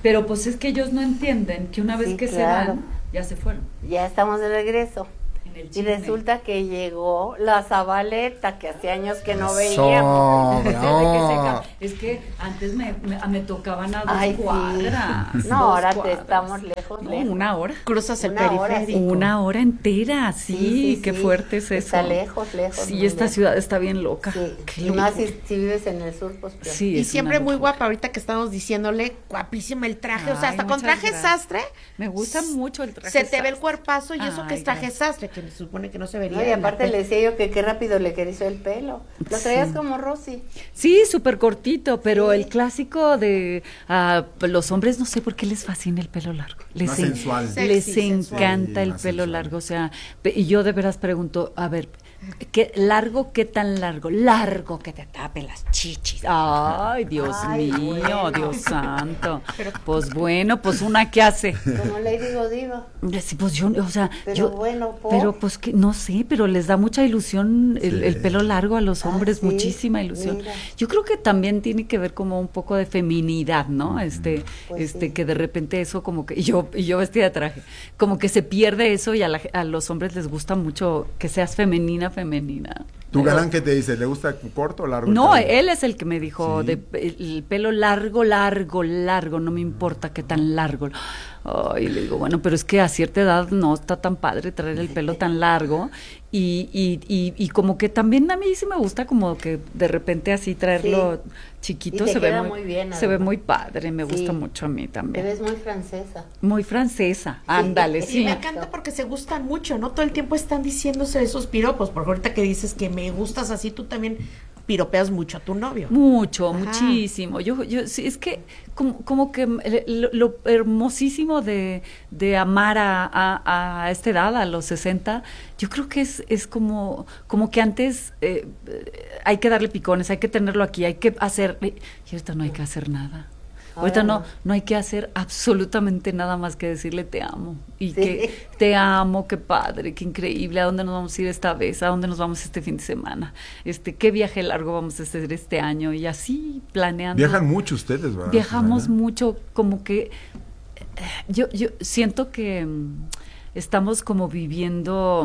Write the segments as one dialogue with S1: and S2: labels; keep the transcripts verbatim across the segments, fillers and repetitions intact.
S1: Pero pues es que ellos no entienden que una vez
S2: Sí,
S1: que
S2: claro.
S1: se van, ya se fueron.
S2: Ya estamos de regreso.
S1: En el
S2: Y
S1: chisme.
S2: resulta que llegó la Zabaleta, que hace años que no
S3: Eso,
S2: veíamos.
S1: Desde que se
S3: no.
S1: ca- Es que antes me, me, me tocaban a dos
S2: Ay, sí.
S1: cuadras.
S2: No,
S1: dos
S2: ahora te
S1: cuadras.
S2: estamos lejos,
S1: No,
S2: lejos.
S1: una hora.
S4: Cruzas el
S2: Una hora,
S4: periférico.
S2: sí.
S1: Una hora entera, sí,
S2: Sí, sí,
S1: qué
S2: sí.
S1: fuerte es eso.
S2: Está lejos, lejos,
S1: Sí,
S2: muy
S1: esta
S2: lejos.
S1: ciudad está bien loca.
S2: Sí,
S1: Qué
S2: y más
S1: locura.
S2: si, si vives en el sur, pues peor.
S1: Sí,
S4: Y
S1: es
S4: siempre
S1: una
S4: muy
S1: locura.
S4: guapa, ahorita que estamos diciéndole, guapísima el traje, o sea,
S1: Ay,
S4: hasta con
S1: muchas
S4: traje
S1: gracias.
S4: sastre,
S1: Me gusta mucho el traje
S4: se te ve el
S1: sastre.
S4: cuerpazo y eso que
S1: Ay,
S4: es traje
S1: gracias.
S4: sastre, que se supone que no se vería.
S2: No, y
S4: en la
S2: aparte
S4: pe-
S2: le decía yo que qué rápido le creció el pelo. Lo traías
S1: Sí.
S2: como Rosy.
S1: Sí, súper cortito, pero
S2: Sí.
S1: el clásico de ah, los hombres, no sé por qué les fascina el pelo largo. Les,
S3: Más
S1: en-
S3: sensual.
S1: les
S4: Sexy, sensual.
S1: encanta
S3: Sí,
S1: el
S3: más
S1: pelo
S3: sensual.
S1: largo, o sea, pe- y yo de veras pregunto, a ver, ¿qué largo, qué tan largo? Largo que te tape las chichis. Ay, Dios
S2: Ay,
S1: mío,
S2: bueno.
S1: Dios santo. Pues bueno, pues una que hace.
S2: Como Lady Godiva.
S1: Sí, pues yo, o sea,
S2: Pero
S1: yo,
S2: bueno, po.
S1: pero pues que no sé, pero les da mucha ilusión el,
S3: Sí.
S1: el pelo largo a los
S2: Ah,
S1: hombres,
S2: sí,
S1: muchísima ilusión.
S2: mira.
S1: Yo creo que también tiene que ver como un poco de feminidad, ¿no? Este,
S2: Pues
S1: este,
S2: sí.
S1: que de repente eso como que, y yo, y yo vestida de traje, como que se pierde eso y a, la- a los hombres les gusta mucho que seas femenina, femenina.
S3: ¿Tu
S1: Pero-
S3: galán qué te dice? ¿Le gusta corto o largo? el
S1: no,
S3: cabello?
S1: él es el que me dijo,
S3: Sí.
S1: de, el, el pelo largo, largo, largo, no me importa qué tan largo. Ay, le digo, bueno, pero es que a cierta edad no está tan padre traer el pelo tan largo y, y, y, y como que también a mí sí me gusta como que de repente así traerlo
S2: Sí.
S1: chiquito,
S2: Y te
S1: se ve
S2: queda
S1: muy,
S2: muy bien,
S1: se ve
S2: además.
S1: muy padre, me
S2: Sí.
S1: gusta mucho a mí
S2: Te
S1: también.
S2: ves muy francesa.
S1: Muy francesa, ándale,
S4: Y
S1: sí.
S4: me encanta porque se gustan mucho, ¿no? Todo el tiempo están diciéndose esos piropos, porque ahorita que dices que me gustas así, tú también piropeas mucho a tu novio.
S1: Mucho,
S4: Ajá.
S1: muchísimo. Yo, yo, sí, es que como, como que lo, lo hermosísimo de, de amar a, a, a esta edad, a los sesenta, yo creo que es, es como, como que antes eh, eh, hay que darle picones, hay que tenerlo aquí, hay que hacer, y ahorita no hay que hacer nada. Ahorita
S2: Ahora
S1: no,
S2: no.
S1: no hay que hacer absolutamente nada más que decirle te amo. Y
S2: Sí.
S1: que te amo, qué padre, qué increíble, ¿a dónde nos vamos a ir esta vez? ¿A dónde nos vamos este fin de semana? Este, ¿qué viaje largo vamos a hacer este año? Y así planeando.
S3: Viajan mucho ustedes, ¿verdad?
S1: Viajamos
S3: Susana?
S1: mucho, como que eh, yo, yo siento que mm, estamos como viviendo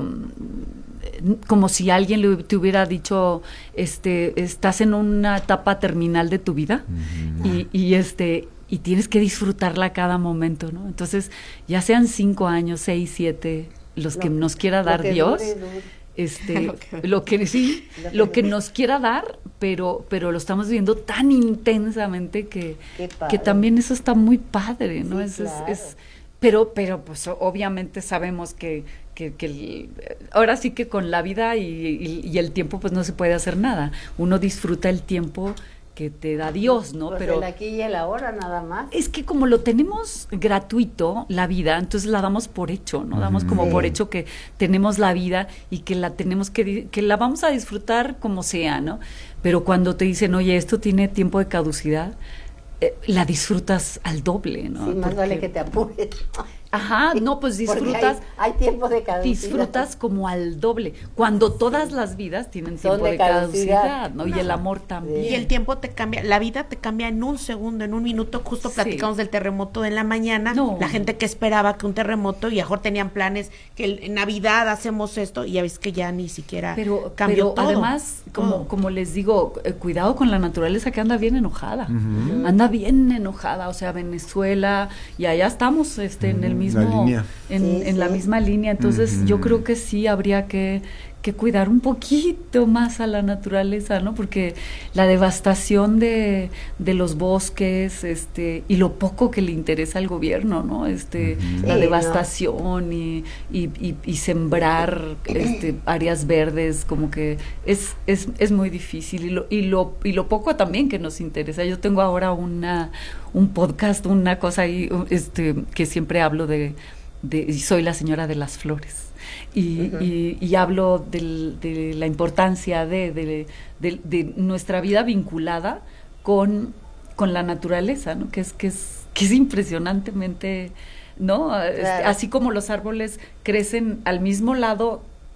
S1: mm, como si alguien le, te hubiera dicho, este, estás en una etapa terminal de tu vida
S3: Ujú.
S1: y, y este y tienes que disfrutarla a cada momento, ¿no? Entonces, ya sean cinco años, seis, siete, los que
S2: Lo-
S1: nos quiera
S2: lo
S1: dar
S2: que
S1: Dios,
S2: dure, dure.
S1: este,
S4: Lo que-
S1: lo que sí,
S2: Lo que
S1: lo que
S2: dure.
S1: nos quiera dar, pero, pero lo estamos viviendo tan intensamente que,
S2: Qué padre.
S1: que también eso está muy padre, ¿no?
S2: Sí,
S1: es, es-
S2: claro.
S1: es- pero, pero pues o- obviamente sabemos que, que, que el- ahora sí que con la vida y, y- y el tiempo pues no se puede hacer nada. Uno disfruta el tiempo que te da Dios, ¿no?
S2: Pues
S1: Pero
S2: el aquí y el ahora nada más.
S1: es que como lo tenemos gratuito, la vida, entonces la damos por hecho, ¿no? Damos como
S2: Sí.
S1: por hecho que tenemos la vida y que la tenemos que, di- que la vamos a disfrutar como sea, ¿no? Pero cuando te dicen, oye, esto tiene tiempo de caducidad, eh, la disfrutas al doble, ¿no?
S2: Sí, más
S1: Porque-
S2: vale que te apures.
S1: Ajá, no, pues
S2: Porque
S1: disfrutas,
S2: Hay, hay tiempo de caducidad.
S1: disfrutas como al doble, cuando todas las vidas tienen
S2: Son
S1: tiempo
S2: de
S1: de
S2: caducidad.
S1: caducidad, ¿no? Y el amor también.
S4: Y el tiempo te cambia, la vida te cambia en un segundo, en un minuto. Justo
S1: Sí.
S4: platicamos del terremoto de la mañana.
S1: No.
S4: La gente que esperaba que un terremoto, y mejor tenían planes que el- en Navidad hacemos esto, y ya ves que ya ni siquiera
S1: Pero,
S4: cambió
S1: pero
S4: todo.
S1: además, como,
S4: Todo.
S1: como les digo, eh, cuidado con la naturaleza que anda bien enojada.
S3: Ujú.
S1: Anda bien enojada, o sea, Venezuela, y allá estamos este, en el
S3: Ujú,
S1: mismo,
S3: la línea.
S1: en,
S2: Sí,
S1: en la
S2: sí.
S1: misma línea. Entonces, yo
S3: Ujú.
S1: creo que sí habría que, que cuidar un poquito más a la naturaleza, ¿no? Porque la devastación de, de los bosques, este, y lo poco que le interesa al gobierno, ¿no? Este,
S3: Ujú.
S1: la
S2: Sí,
S1: devastación y, y, y, y sembrar este, áreas verdes, como que es, es, es muy difícil. Y lo, y lo, y lo poco también que nos interesa. Yo tengo ahora una, un podcast, una cosa ahí, este, que siempre hablo de, de y soy la señora de las flores. Y,
S2: Ujú.
S1: y, y hablo del- de la importancia de, de, de- de nuestra vida vinculada con, con la naturaleza, ¿no? Que es, que es, que es impresionantemente, ¿no? Este,
S2: Claro.
S1: así como los árboles crecen al mismo lado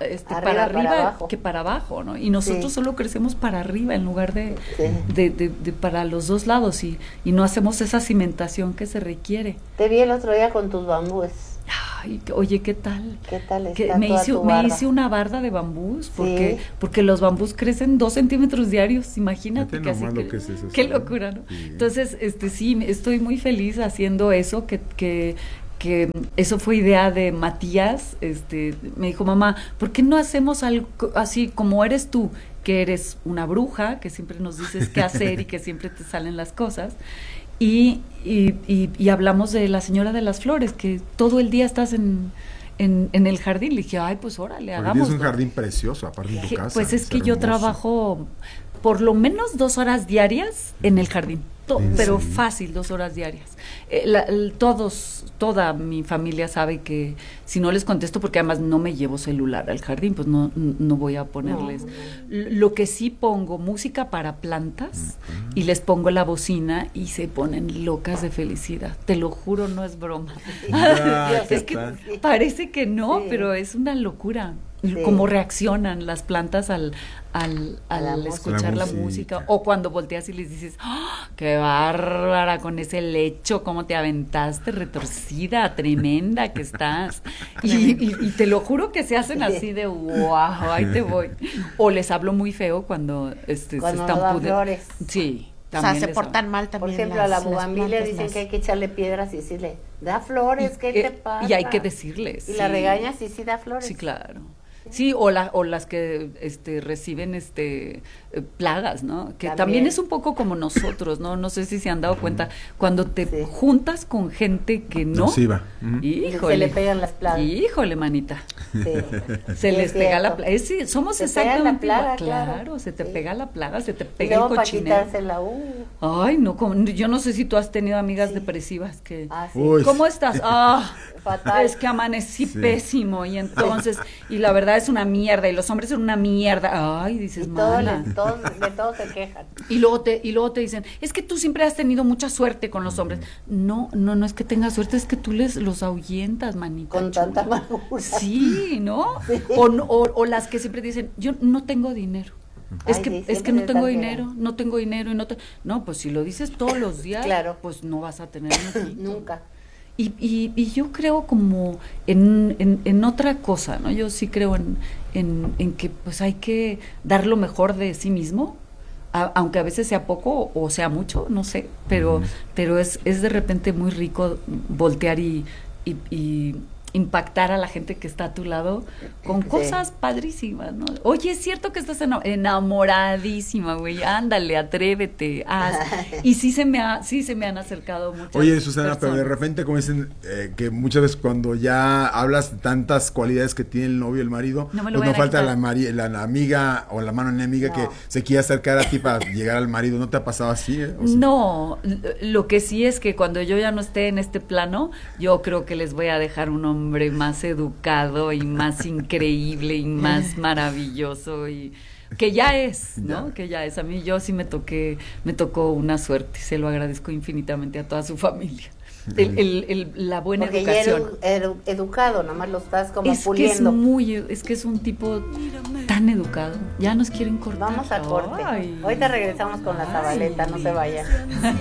S1: este,
S2: Arriba,
S1: para
S2: para
S1: arriba
S2: abajo.
S1: que para abajo, ¿no? Y nosotros
S2: Sí.
S1: solo crecemos para arriba en lugar de,
S2: Sí.
S1: de, de, de para los dos lados y, y no hacemos esa cimentación que se requiere.
S2: Te vi el otro día con tus bambúes.
S1: Ay, que- oye, ¿qué tal?
S2: ¿Qué tal está
S1: Que me
S2: toda
S1: hice,
S2: tu
S1: me
S2: barba?
S1: hice una barda de bambús porque,
S2: Sí.
S1: porque los bambús crecen dos centímetros diarios, imagínate.
S3: Fíjate
S1: que así
S3: nomás lo
S1: cre-
S3: que es eso,
S1: Qué
S3: sí.
S1: locura, ¿no?
S3: Sí.
S1: Entonces, este sí, estoy muy feliz haciendo eso, que, que, que eso fue idea de Matías. Este, me dijo, mamá, ¿por qué no hacemos algo así como eres tú? Que eres una bruja, que siempre nos dices qué hacer y que siempre te salen las cosas. Y, y, y, y hablamos de la señora de las flores, que todo el día estás en, en, en el jardín. Le dije, ay, pues órale,
S3: Porque
S1: hagamos.
S3: tienes un jardín precioso, aparte de tu
S1: Dije,
S3: casa.
S1: pues es que yo
S3: hermoso.
S1: trabajo por lo menos dos horas diarias en el jardín, to-
S3: ¿En
S1: pero
S3: serio?
S1: fácil, dos horas diarias. Eh, la- el- todos, toda mi familia sabe que si no les contesto, porque además no me llevo celular al jardín, pues no, no voy a ponerles. L- Lo que sí pongo música para plantas y les pongo la bocina y se ponen locas de felicidad. Te lo juro, no es broma.
S3: Ay, ¿qué
S1: Es que
S3: tal?
S1: parece que no,
S2: Sí.
S1: pero es una locura.
S2: Sí.
S1: Cómo reaccionan las plantas al, al,
S2: A la
S1: al
S2: música.
S1: escuchar la
S3: La
S1: música.
S3: música.
S1: O cuando volteas y les dices, ¡ah, qué bárbara con ese lecho! ¿Cómo te aventaste? Retorcida, tremenda que estás. Y, y- y te lo juro que se hacen así de, ¡wow! Ahí te voy. O les hablo muy feo cuando, este,
S2: Cuando
S1: se
S2: no
S1: están
S2: dan
S1: pude-
S2: flores.
S1: Sí.
S4: O sea,
S1: también
S4: se
S1: les
S4: portan
S1: hablo.
S4: mal
S2: Por
S4: también.
S2: ejemplo, a la
S4: las- las
S2: bugambilia
S4: plantas
S2: dicen
S4: más.
S2: que hay que echarle piedras y decirle, da flores, ¿qué
S1: Eh,
S2: te pasa?
S1: Y hay que decirles.
S2: Y la
S1: sí.
S2: regañas y sí da flores.
S1: Sí, claro. Sí, o, la, o las que este, reciben este eh, plagas, ¿no? Que también.
S2: También.
S1: es un poco como nosotros, ¿no? No sé si se han dado cuenta, cuando te
S2: Sí.
S1: juntas con gente que no,
S3: Nociva. Ujú.
S1: híjole,
S2: Se le pegan las plagas.
S1: híjole, manita,
S2: Sí.
S1: se
S2: Sí,
S1: les
S2: es
S1: pega la
S2: cierto.
S1: plaga. Es, sí, somos
S2: Se pega la
S1: exactamente
S2: plaga,
S1: igual.
S2: claro.
S1: Claro, se te
S2: Sí.
S1: pega la plaga, se te
S2: Y
S1: pega el
S2: luego para
S1: cochinero.
S2: quitársela, uh,
S1: Ay, no, como- yo no sé si tú has tenido amigas
S2: Sí.
S1: depresivas que...
S2: ah, sí.
S3: Uy.
S1: ¿Cómo estás? Ah,
S2: Fatal.
S1: es que amanecí
S3: Sí.
S1: pésimo y entonces, y la verdad es una mierda y los hombres son una mierda. Ay, dices,
S2: Y todo
S1: mana.
S2: les- todos- de todo se quejan.
S1: Y luego te y luego te dicen, es que tú siempre has tenido mucha suerte con los hombres. No, no, no es que tengas suerte, es que tú les los ahuyentas, manita.
S2: Con
S1: chula.
S2: tanta amargura.
S1: Sí, ¿no? O, no- o, o las que siempre dicen, yo no tengo dinero. Es
S2: Ay,
S1: que,
S2: sí,
S1: es
S2: siempre
S1: que no
S2: se
S1: tengo
S2: están
S1: dinero, no tengo dinero y no te... No, pues si lo dices todos los días,
S2: Claro.
S1: pues no vas a tener nada.
S2: Nunca.
S1: Y, y, y yo creo como en, en, en otra cosa, ¿no? Yo sí creo en, en, en que pues hay que dar lo mejor de sí mismo, a- aunque a veces sea poco o sea mucho, no sé, pero,
S3: Ujú.
S1: pero es, es de repente muy rico voltear y, y, y impactar a la gente que está a tu lado con
S2: Sí.
S1: cosas padrísimas, ¿no? Oye, es cierto que estás eno- enamoradísima, güey, ándale, atrévete, haz. Y sí se me ha, sí se me han acercado muchas
S3: Oye, Susana, pero de
S1: personas.
S3: repente, como dicen, eh, que muchas veces cuando ya hablas de tantas cualidades que tiene el novio, el marido,
S1: No me lo
S3: pues no
S1: vayan a
S3: falta
S1: quitar.
S3: la, mari- la, la amiga o la mano enemiga
S2: No.
S3: que se quiere acercar a ti para llegar al marido. ¿No te ha pasado así? eh? ¿O sí?
S1: No, l- lo que sí es que cuando yo ya no esté en este plano, yo creo que les voy a dejar un hombre más educado y más increíble y más maravilloso y que ya es, ¿no?
S3: Ya.
S1: Que ya es. A mí yo sí me toqué, me tocó una suerte, se lo agradezco infinitamente a toda su familia. El, el- el- la buena
S2: Porque ya
S1: educación.
S2: eres edu- educado, nomás lo estás como
S1: Es que es
S2: puliendo.
S1: muy, es que es un tipo tan educado. Ya nos quieren cortar.
S2: Vamos a corte.
S1: Ay.
S2: Ahorita regresamos con la Zabaleta, no se vayan.